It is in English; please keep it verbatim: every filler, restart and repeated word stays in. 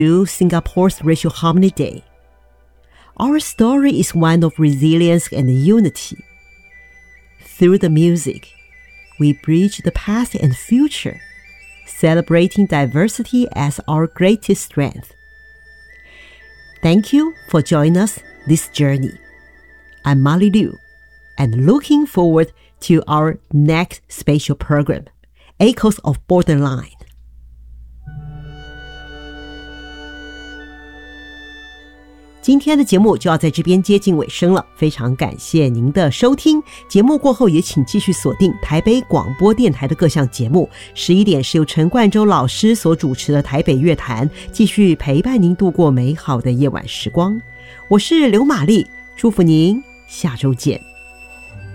to Singapore's Racial Harmony Day. Our story is one of resilience and unity. Through the music, we bridge the past and future, celebrating diversity as our greatest strength. Thank you for joining us this journey. I'm Molly Liu, and looking forward to our next special program, Echoes of Borderline. 今天的节目就要在这边接近尾声了，非常感谢您的收听。节目过后也请继续锁定台北广播电台的各项节目。十一点是由陈冠洲老师所主持的台北乐坛，继续陪伴您度过美好的夜晚时光。我是刘玛丽，祝福您下周见。